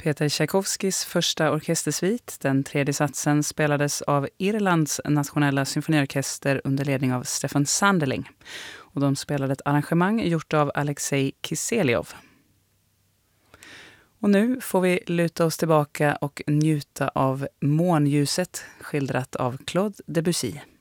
Peter Tchaikovskys första orkestersvit, den tredje satsen, spelades av Irlands nationella symfoniorkester under ledning av Stefan Sanderling. Och de spelade ett arrangemang gjort av Alexej Kiseliov. Och nu får vi luta oss tillbaka och njuta av månljuset skildrat av Claude Debussy.